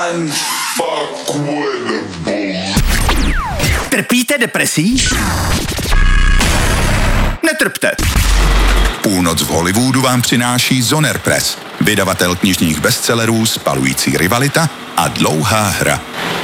Trpíte depresí? Netrpte. Půlnoc v Hollywoodu vám přináší Zoner Press, vydavatel knižních bestsellerů Spalující rivalita a Dlouhá hra.